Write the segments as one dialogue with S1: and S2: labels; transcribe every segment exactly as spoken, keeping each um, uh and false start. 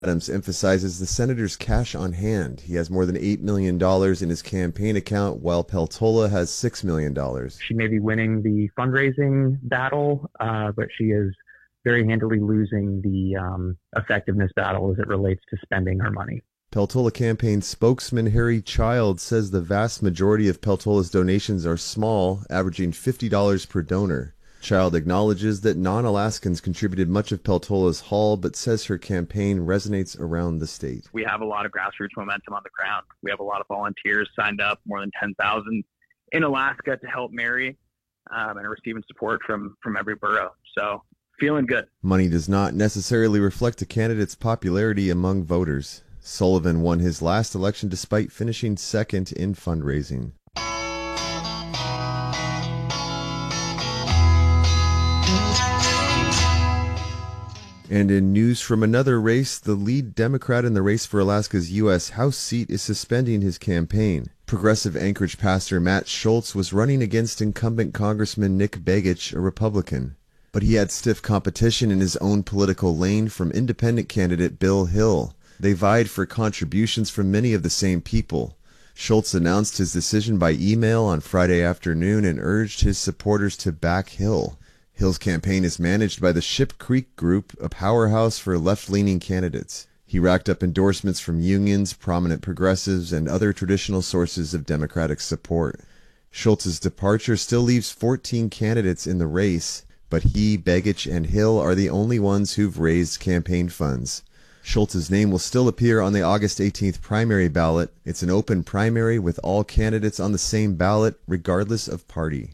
S1: Adams emphasizes the senator's cash on hand. He has more than eight million dollars in his campaign account, while Peltola has six million dollars.
S2: She may be winning the fundraising battle, uh, but she is very handily losing the um, effectiveness battle as it relates to spending her money.
S1: Peltola campaign spokesman Harry Child says the vast majority of Peltola's donations are small, averaging fifty dollars per donor. Child acknowledges that non-Alaskans contributed much of Peltola's haul, but says her campaign resonates around the state.
S3: We have a lot of grassroots momentum on the ground. We have a lot of volunteers signed up, more than ten thousand in Alaska to help Mary, um, and receiving support from, from every borough. So feeling good.
S1: Money does not necessarily reflect a candidate's popularity among voters. Sullivan won his last election despite finishing second in fundraising. And in news from another race, the lead Democrat in the race for Alaska's U S House seat is suspending his campaign. Progressive Anchorage pastor Matt Schultz was running against incumbent Congressman Nick Begich, a Republican. But he had stiff competition in his own political lane from independent candidate Bill Hill. They vied for contributions from many of the same people. Schultz announced his decision by email on Friday afternoon and urged his supporters to back Hill. Hill's campaign is managed by the Ship Creek Group, a powerhouse for left-leaning candidates. He racked up endorsements from unions, prominent progressives, and other traditional sources of Democratic support. Schultz's departure still leaves fourteen candidates in the race, but he, Begich, and Hill are the only ones who've raised campaign funds. Schultz's name will still appear on the August eighteenth primary ballot. It's an open primary with all candidates on the same ballot, regardless of party.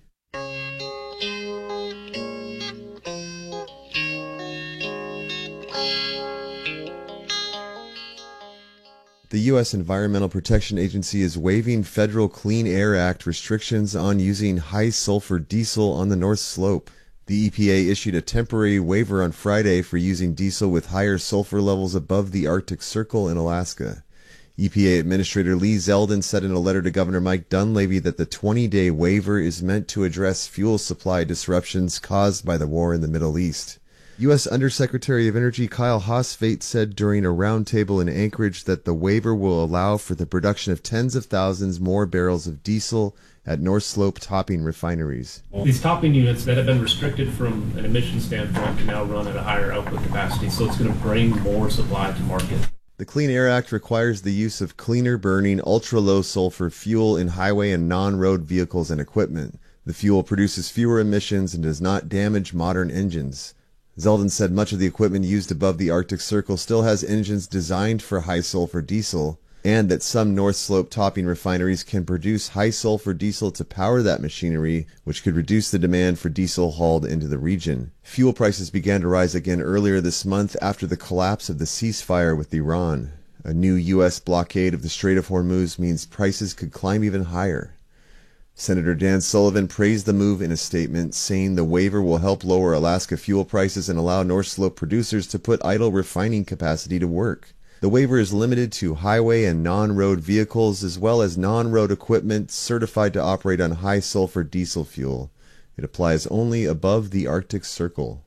S1: The U S Environmental Protection Agency is waiving federal Clean Air Act restrictions on using high-sulfur diesel on the North Slope. The E P A issued a temporary waiver on Friday for using diesel with higher sulfur levels above the Arctic Circle in Alaska. E P A Administrator Lee Zeldin said in a letter to Governor Mike Dunleavy that the twenty-day waiver is meant to address fuel supply disruptions caused by the war in the Middle East. U S Undersecretary of Energy Kyle Hosfate said during a roundtable in Anchorage that the waiver will allow for the production of tens of thousands more barrels of diesel at North Slope topping refineries.
S4: These topping units that have been restricted from an emission standpoint can now run at a higher output capacity, so it's going to bring more supply to market.
S1: The Clean Air Act requires the use of cleaner burning, ultra-low sulfur fuel in highway and non-road vehicles and equipment. The fuel produces fewer emissions and does not damage modern engines. Zeldin said much of the equipment used above the Arctic Circle still has engines designed for high-sulfur diesel, and that some North Slope topping refineries can produce high-sulfur diesel to power that machinery, which could reduce the demand for diesel hauled into the region. Fuel prices began to rise again earlier this month after the collapse of the ceasefire with Iran. A new U S blockade of the Strait of Hormuz means prices could climb even higher. Senator Dan Sullivan praised the move in a statement, saying the waiver will help lower Alaska fuel prices and allow North Slope producers to put idle refining capacity to work. The waiver is limited to highway and non-road vehicles as well as non-road equipment certified to operate on high-sulfur diesel fuel. It applies only above the Arctic Circle.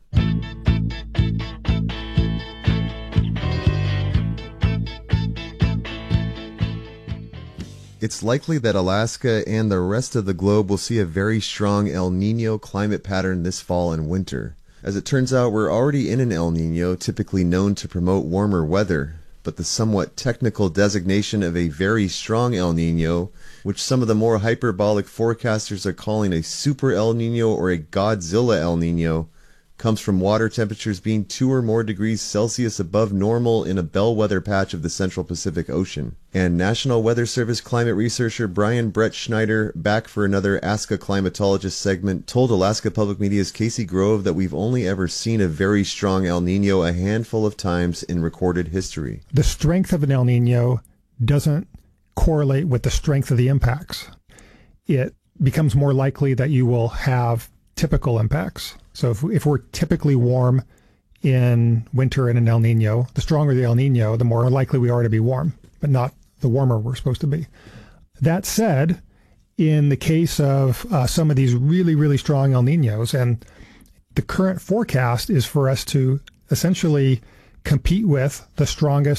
S1: It's likely that Alaska and the rest of the globe will see a very strong El Niño climate pattern this fall and winter. As it turns out, we're already in an El Niño, typically known to promote warmer weather, but the somewhat technical designation of a very strong El Niño, which some of the more hyperbolic forecasters are calling a super El Niño or a Godzilla El Niño, comes from water temperatures being two or more degrees Celsius above normal in a bellwether patch of the central Pacific Ocean. And National Weather Service climate researcher Brian Brett Schneider, back for another Ask a Climatologist segment, told Alaska Public Media's Casey Grove that we've only ever seen a very strong El Niño a handful of times in recorded history.
S5: The strength of an El Niño doesn't correlate with the strength of the impacts. It becomes more likely that you will have typical impacts. So if, if we're typically warm in winter in an El Nino, the stronger the El Nino, the more likely we are to be warm, but not the warmer we're supposed to be. That said, in the case of uh, some of these really, really strong El Ninos, and the current forecast is for us to essentially compete with the strongest